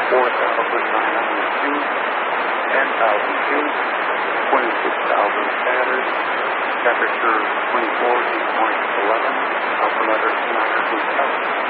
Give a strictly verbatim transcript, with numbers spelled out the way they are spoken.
four thousand nine hundred Jews, ten thousand Jews, twenty-six thousand scattered, temperature twenty-four, dew point eleven, alpha letter nine hundred seven.